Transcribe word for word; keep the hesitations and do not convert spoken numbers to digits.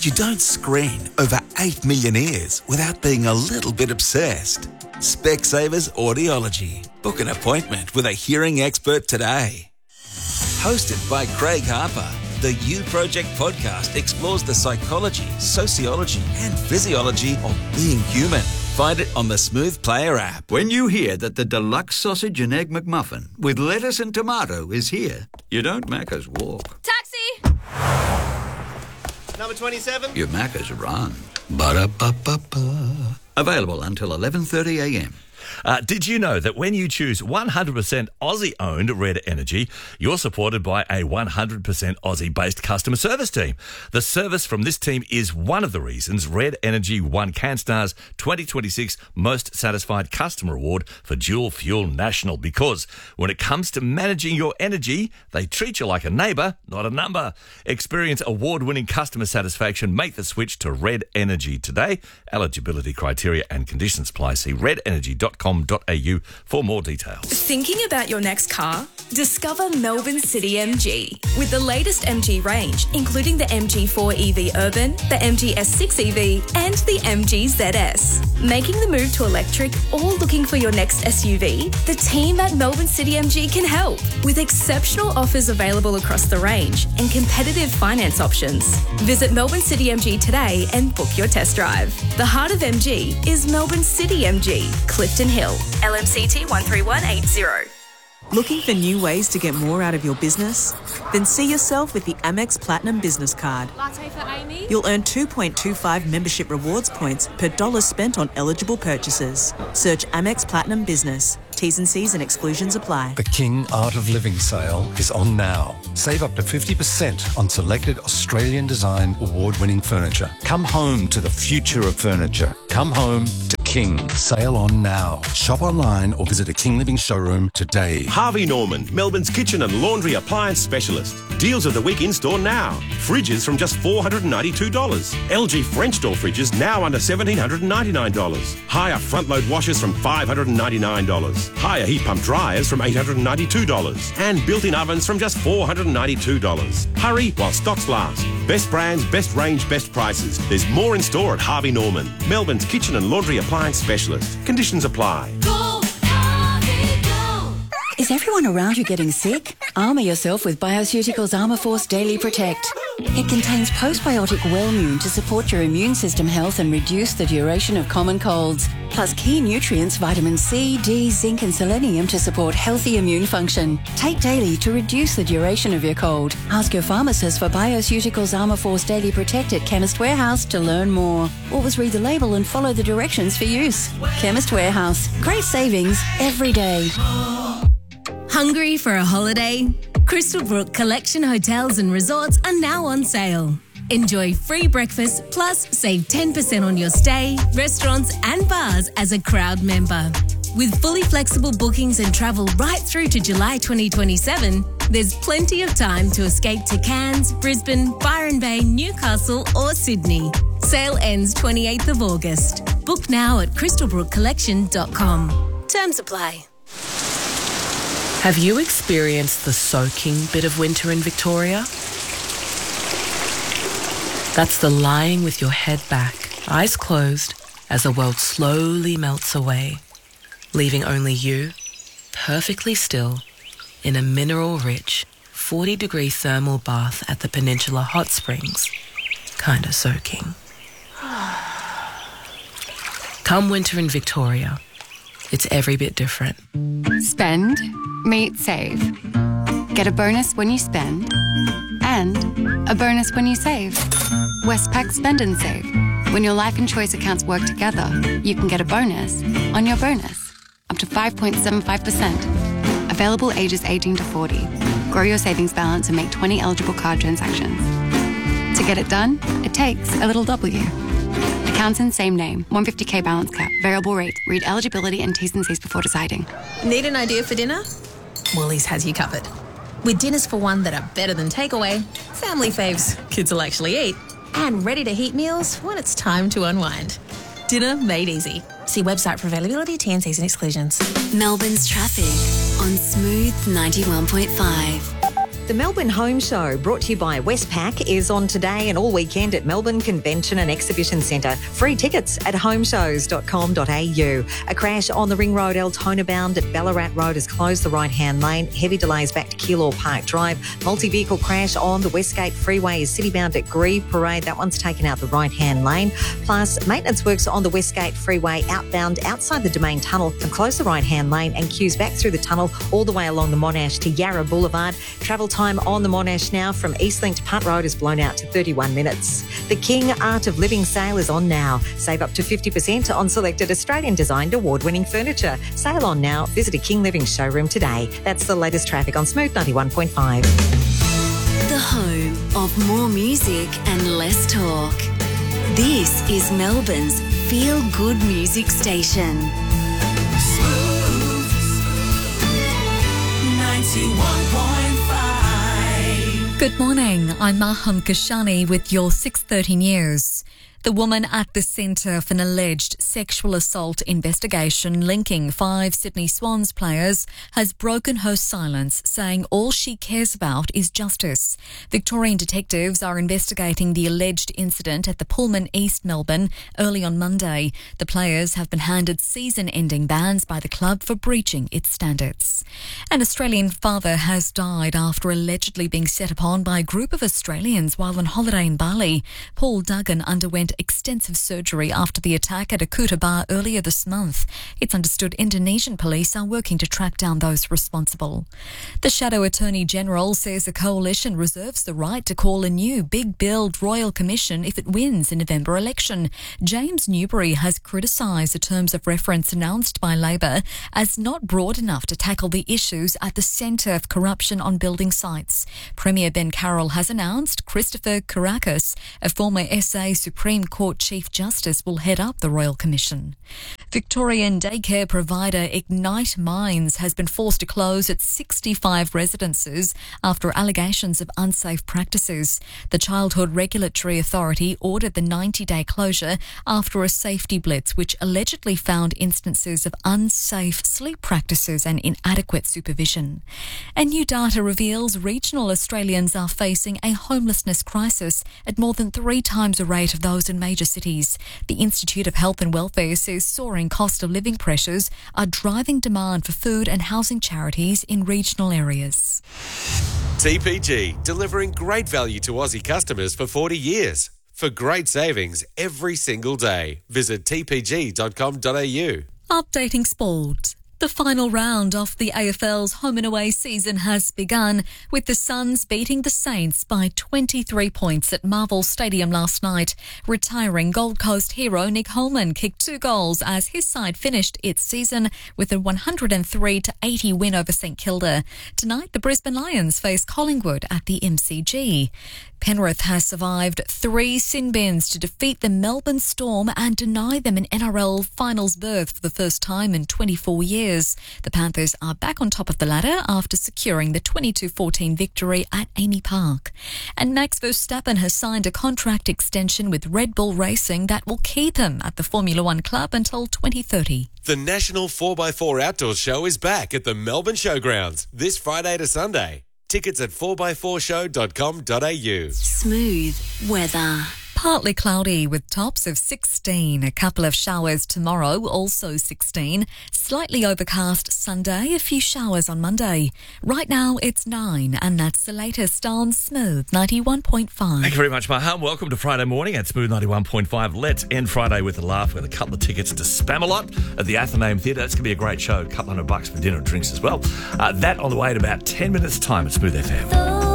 You don't screen over eight million ears without being a little bit obsessed. Specsavers Audiology. Book an appointment with a hearing expert today. Hosted by Craig Harper, the You Project podcast explores the psychology, sociology and physiology of being human. Find it on the Smooth Player app. When you hear that the deluxe sausage and egg McMuffin with lettuce and tomato is here, you don't Macca's walk. Taxi! Number twenty-seven. You Macca's run. Ba-da-ba-ba-ba. Available until eleven thirty a m. Uh, did you know that when you choose one hundred percent Aussie-owned Red Energy, you're supported by a one hundred percent Aussie-based customer service team? The service from this team is one of the reasons Red Energy won CanStar's twenty twenty-six Most Satisfied Customer Award for Dual Fuel National, because when it comes to managing your energy, they treat you like a neighbour, not a number. Experience award-winning customer satisfaction. Make the switch to Red Energy today. Eligibility criteria and conditions apply. See red energy dot com dot a u for more details. Thinking about your next car? Discover Melbourne City M G. With the latest M G range, including the M G four E V Urban, the M G S six E V and the M G Z S. Making the move to electric or looking for your next S U V? The team at Melbourne City M G can help with exceptional offers available across the range and competitive finance options. Visit Melbourne City M G today and book your test drive. The heart of M G is Melbourne City M G, Clifton Hill, L M C T one three one eight zero. Looking for new ways to get more out of your business? Then see yourself with the Amex Platinum Business Card. Latte for Amy? You'll earn two point two five membership rewards points per dollar spent on eligible purchases. Search Amex Platinum Business. T's and C's and exclusions apply. The King Art of Living sale is on now. Save up to fifty percent on selected Australian design award-winning furniture. Come home to the future of furniture. Come home to King. Sale on now. Shop online or visit a King Living showroom today. Harvey Norman, Melbourne's kitchen and laundry appliance specialist. Deals of the week in-store now. Fridges from just four hundred ninety-two dollars. L G French door fridges now under one thousand seven hundred ninety-nine dollars. Higher front-load washers from five hundred ninety-nine dollars. Higher heat pump dryers from eight hundred ninety-two dollars. And built-in ovens from just four hundred ninety-two dollars. Hurry while stocks last. Best brands, best range, best prices. There's more in store at Harvey Norman, Melbourne's kitchen and laundry appliance specialist. Conditions apply. Go, Harvey, go! Is everyone around you getting sick? Armour yourself with Bioceuticals Armour Force Daily Protect. It contains postbiotic Wellmune to support your immune system health and reduce the duration of common colds. Plus key nutrients, vitamin C, D, zinc and selenium to support healthy immune function. Take daily to reduce the duration of your cold. Ask your pharmacist for Bioceuticals Armour Force Daily Protect at Chemist Warehouse to learn more. Always read the label and follow the directions for use. Chemist Warehouse. Great savings every day. Hungry for a holiday? Crystal Brook Collection Hotels and Resorts are now on sale. Enjoy free breakfast plus save ten percent on your stay, restaurants and bars as a crowd member. With fully flexible bookings and travel right through to July twenty twenty-seven, there's plenty of time to escape to Cairns, Brisbane, Byron Bay, Newcastle or Sydney. Sale ends twenty-eighth of August. Book now at crystal brook collection dot com. Terms apply. Have you experienced the soaking bit of winter in Victoria? That's the lying with your head back, eyes closed, as the world slowly melts away, leaving only you, perfectly still, in a mineral-rich, forty-degree thermal bath at the Peninsula Hot Springs, kinda soaking. Come winter in Victoria, it's every bit different. Spend, meet, save. Get a bonus when you spend and a bonus when you save. Westpac Spend and Save. When your life and choice accounts work together, you can get a bonus on your bonus. Up to five point seven five percent. Available ages eighteen to forty. Grow your savings balance and make twenty eligible card transactions. To get it done, it takes a little W. Accounts in same name. one hundred fifty k balance cap. Variable rate. Read eligibility and T's and C's before deciding. Need an idea for dinner? Woolies has you covered. With dinners for one that are better than takeaway, family faves kids will actually eat, and ready-to-heat meals when it's time to unwind. Dinner made easy. See website for availability, T and C's and exclusions. Melbourne's traffic on Smooth ninety-one point five. The Melbourne Home Show, brought to you by Westpac, is on today and all weekend at Melbourne Convention and Exhibition Centre. Free tickets at homeshows dot com dot a u. A crash on the Ring Road Altona bound at Ballarat Road has closed the right-hand lane. Heavy delays back to Keilor Park Drive. Multi-vehicle crash on the Westgate Freeway is city-bound at Grieve Parade. That one's taken out the right-hand lane. Plus, maintenance works on the Westgate Freeway outbound outside the Domain Tunnel have closed the right-hand lane and queues back through the tunnel all the way along the Monash to Yarra Boulevard. Travel time on the Monash now from Eastlink to Punt Road is blown out to thirty-one minutes. The King Art of Living sale is on now. Save up to fifty percent on selected Australian-designed award-winning furniture. Sale on now. Visit a King Living showroom today. That's the latest traffic on Smooth ninety-one point five. The home of more music and less talk. This is Melbourne's feel-good music station. Smooth ninety-one point five. Good morning, I'm Maham Kashani with your six thirty news. The woman at the centre for an alleged sexual assault investigation linking five Sydney Swans players has broken her silence, saying all she cares about is justice. Victorian detectives are investigating the alleged incident at the Pullman East Melbourne early on Monday. The players have been handed season-ending bans by the club for breaching its standards. An Australian father has died after allegedly being set upon by a group of Australians while on holiday in Bali. Paul Duggan underwent extensive surgery after the attack at a Kuta bar earlier this month. It's understood Indonesian police are working to track down those responsible. The Shadow Attorney General says the coalition reserves the right to call a new big billed Royal Commission if it wins the November election. James Newbury has criticised the terms of reference announced by Labor as not broad enough to tackle the issues at the centre of corruption on building sites. Premier Ben Carroll has announced Christopher Kourakis, a former S A Supreme Court Chief Justice, will head up the Royal Commission. Victorian daycare provider Ignite Minds has been forced to close its sixty-five residences after allegations of unsafe practices. The Childhood Regulatory Authority ordered the ninety-day closure after a safety blitz which allegedly found instances of unsafe sleep practices and inadequate supervision. And new data reveals regional Australians are facing a homelessness crisis at more than three times the rate of those in major cities. The Institute of Health and Welfare says soaring cost of living pressures are driving demand for food and housing charities in regional areas. T P G, delivering great value to Aussie customers for forty years. For great savings every single day, visit t p g dot com dot a u. Updating sport. The final round of the A F L's home and away season has begun, with the Suns beating the Saints by twenty-three points at Marvel Stadium last night. Retiring Gold Coast hero Nick Holman kicked two goals as his side finished its season with a one hundred three to eighty win over St Kilda. Tonight, the Brisbane Lions face Collingwood at the M C G. Penrith has survived three sin bins to defeat the Melbourne Storm and deny them an N R L finals berth for the first time in twenty-four years. The Panthers are back on top of the ladder after securing the twenty-two fourteen victory at Amy Park. And Max Verstappen has signed a contract extension with Red Bull Racing that will keep him at the Formula One club until twenty thirty. The National four by four Outdoors Show is back at the Melbourne Showgrounds this Friday to Sunday. Tickets at four by four show dot com dot a u. Smooth weather. Partly cloudy with tops of sixteen. A couple of showers tomorrow, also sixteen. Slightly overcast Sunday, a few showers on Monday. Right now it's nine, and that's the latest on Smooth ninety-one point five. Thank you very much, Maham. Welcome to Friday morning at Smooth ninety-one point five. Let's end Friday with a laugh with a couple of tickets to Spamalot at the Athenaeum Theatre. It's going to be a great show. A couple hundred bucks for dinner and drinks as well. Uh, that on the way in about ten minutes' time at Smooth F M.